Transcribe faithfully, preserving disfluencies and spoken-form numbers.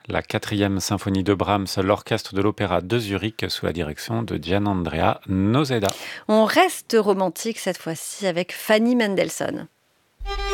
La quatrième symphonie de Brahms, l'orchestre de l'Opéra de Zurich sous la direction de Gianandrea Noseda. On reste romantique cette fois-ci avec Fanny Mendelssohn.